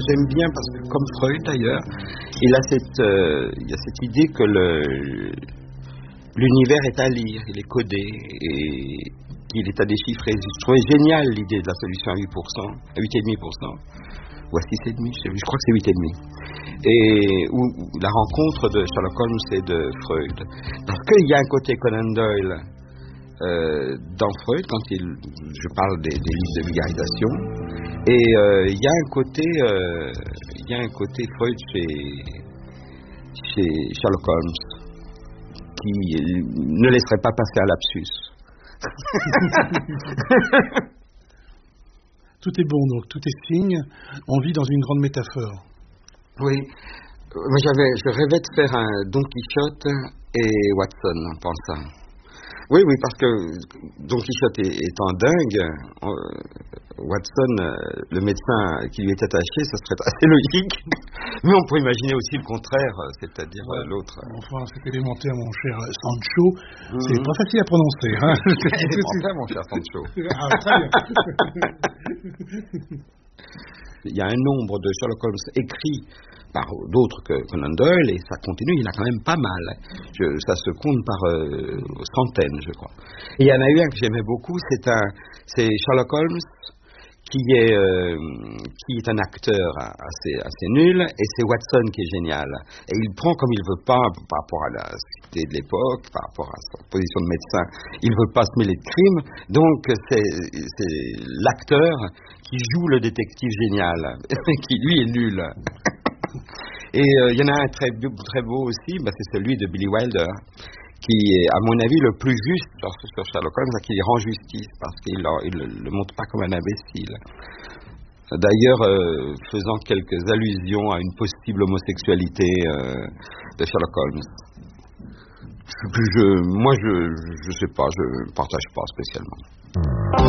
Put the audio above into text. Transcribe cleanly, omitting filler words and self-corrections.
J'aime bien parce que, comme Freud d'ailleurs, il y a cette idée que l'univers est à lire, il est codé et qu'il est à déchiffrer. Je trouvais génial l'idée de la solution à 8%, à 8,5%, ou à 6,5%, je crois que c'est 8,5%. Et où la rencontre de Sherlock Holmes et de Freud. Parce qu'il y a un côté Conan Doyle dans Freud, quand je parle des livres de vulgarisation, et il y a un côté Freud chez Sherlock Holmes qui ne laisserait pas passer un lapsus. Tout est bon, donc tout est signe. On vit dans une grande métaphore. Oui. Moi, je rêvais de faire un Don Quichotte et Watson en pensant. Oui, parce que Don Quichotte étant dingue, Watson, le médecin qui lui est attaché, ça serait assez logique. Mais on pourrait imaginer aussi le contraire, c'est-à-dire l'autre. Enfin, c'est élémentaire, mon cher Sancho. C'est pas facile à prononcer. Hein. C'est élémentaire, mon cher Sancho. Ah, très bien. Il y a un nombre de Sherlock Holmes écrits par d'autres que Conan Doyle, et ça continue, il y en a quand même pas mal. Ça se compte par centaines, je crois. Et il y en a eu un que j'aimais beaucoup, c'est Sherlock Holmes, qui est un acteur assez nul, et c'est Watson qui est génial. Et il prend comme il veut pas, par rapport à la société de l'époque, par rapport à sa position de médecin, il veut pas se mêler de crime, donc c'est l'acteur qui joue le détective génial, qui lui est nul. Et il y en a un très beau aussi, c'est celui de Billy Wilder, qui est, à mon avis, le plus juste sur Sherlock Holmes, qui rend justice, parce qu'il ne le montre pas comme un imbécile. D'ailleurs, faisant quelques allusions à une possible homosexualité de Sherlock Holmes. Moi, je sais pas, je ne partage pas spécialement.